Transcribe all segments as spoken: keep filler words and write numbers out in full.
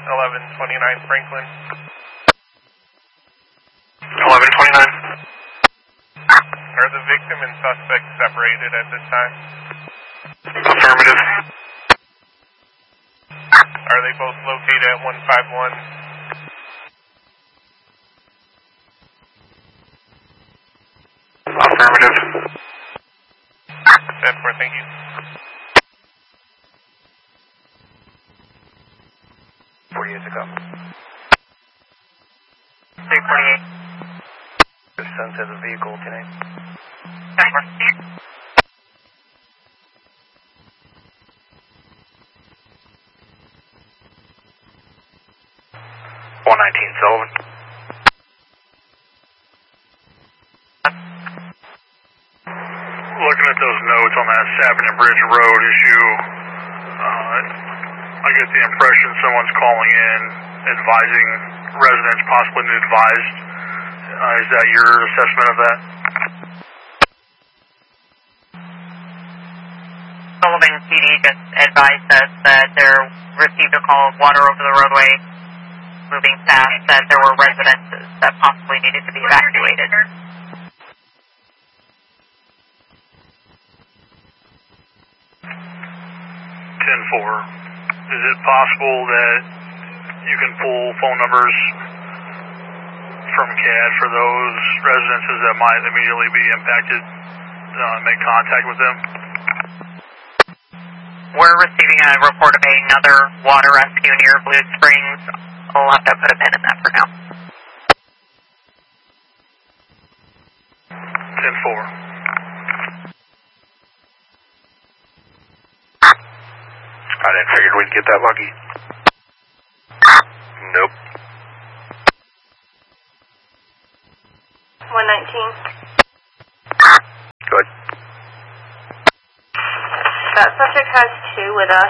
eleven twenty-nine Franklin. eleven twenty-nine. Are the victim and suspect separated at this time? Affirmative. Are they both located at one five one? Affirmative. ten four, thank you. forty-eight to go. three forty-eight. Descend to the vehicle, ten eight. ten four. one nineteen Sullivan. Looking at those notes on that Savin Bridge Road issue, uh, I get the impression someone's calling in advising residents possibly been advised. Uh, is that your assessment of that? Sullivan P D just advised us that they received a call of water over the roadway moving fast, that there were residences that possibly needed to be evacuated. ten four. Is it possible that you can pull phone numbers from C A D for those residences that might immediately be impacted, uh, make contact with them? We're receiving a report of another water rescue near Blue Springs. We'll have to put a pin in that for now. ten four. I didn't figure we'd get that lucky. Nope. one nineteen. Good. That subject has two with us.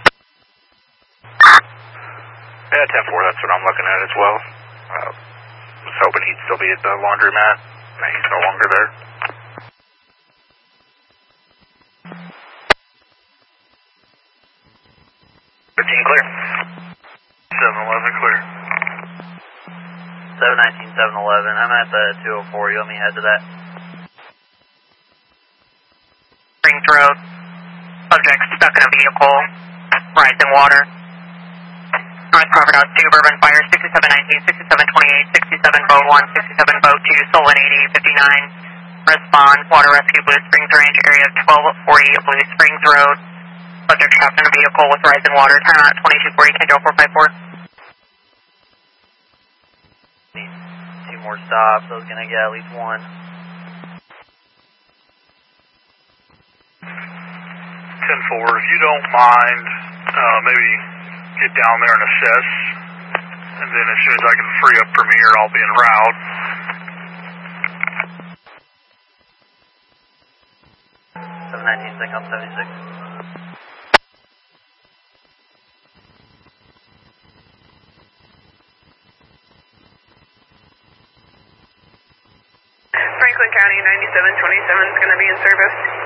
Yeah, ten four, that's what I'm looking at as well. Uh, was hoping he'd still be at the laundromat. No, he's no longer there. fifteen clear. seven eleven clear. seven nineteen, seven eleven. I'm at the two oh four. You want me to head to that? Springs Road. Subject stuck in a vehicle. Rising water. North Providence two, Bourbon Fire, sixty-seven nineteen, sixty-seven twenty-eight, sixty-seven Boat one, sixty-seven Boat two, Solon eighty fifty-nine. Respond, water rescue, Blue Springs Range, area twelve forty, Blue Springs Road. Subject trapped in a vehicle with rising water. Time out twenty-two forty, Tango four five four. Need two more stops. I was going to get at least one. ten four, if you don't mind, uh, maybe get down there and assess, and then as soon as I can free up from here, I'll be en route. seven nineteen, think I'm seventy-six. Franklin County ninety-seven twenty-seven is going to be in service.